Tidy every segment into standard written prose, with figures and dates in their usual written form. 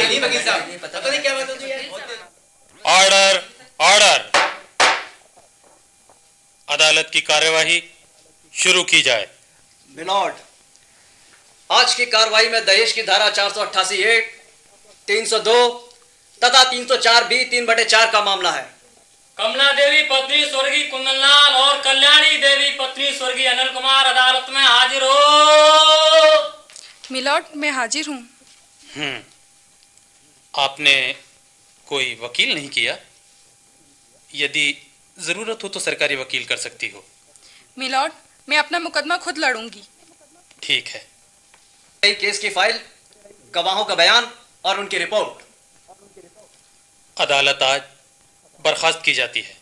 नहीं वकील साहब, पता नहीं क्या बात होती है। ऑर्डर ऑर्डर, अदालत की कार्यवाही शुरू की जाए। मिलॉर्ड, आज की कार्रवाई में दहेज की धारा 488 ए, 302 तथा 304 बी 3/4 का मामला है। कमला देवी पत्नी स्वर्गीय कुंदनलाल और कल्याणी देवी पत्नी स्वर्गीय अनिल कुमार अदालत में हाजिर हो। मिलॉर्ड, मैं हाजिर हूँ। आपने कोई वकील नहीं किया? यदि जरूरत हो तो सरकारी वकील कर सकती हो। मिलॉर्ड, मैं अपना मुकदमा खुद लड़ूंगी। ठीक है। केस की फाइल, गवाहों का बयान और उनकी रिपोर्ट। अदालत आज बर्खास्त की जाती है।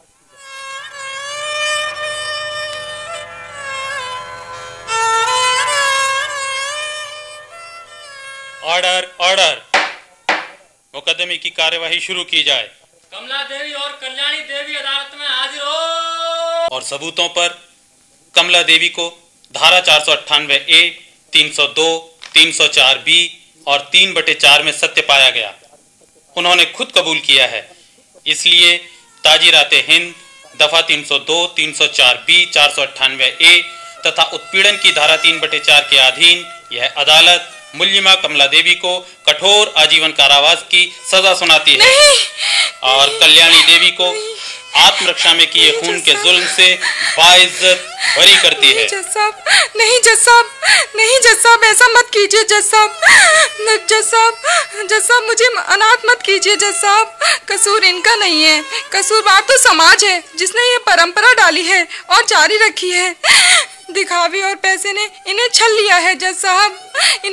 ऑर्डर ऑर्डर, मुकदमे की कार्यवाही शुरू की जाए। कमला देवी और कल्याणी देवी अदालत में हाजिर हो। और सबूतों पर कमला देवी को धारा 498 ए, 302, 304 बी और 3/4 में सत्य पाया गया। उन्होंने खुद कबूल किया है, इसलिए ताजीराते हिंद दफा 302, 304 बी, 498 ए तथा उत्पीड़न की धारा 3/4 के अधीन यह अदालत मुल्जिमा कमला देवी को कठोर आजीवन कारावास की सजा सुनाती है और कल्याणी देवी को आत्मरक्षा में किए खून के जुल्म से बाइज्जत बरी करती है। जज साहब, नहीं जज साहब, नहीं जज साहब, ऐसा मत कीजिए जज साहब। जज साहब, जज साहब, मुझे अनाथ मत कीजिए जज साहब। कसूर इनका नहीं है, कसूरवार तो समाज है जिसने ये परंपरा डाली है और जारी रखी है। दिखावे और पैसे ने इन्हें छल लिया है जज साहब।